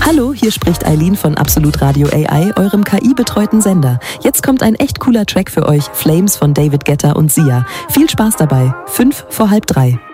Hallo, hier spricht Eileen von Absolut Radio AI, eurem KI-betreuten Sender. Jetzt kommt ein echt cooler Track für euch, Flames von David Guetta und Sia. Viel Spaß dabei. 5 vor halb 3.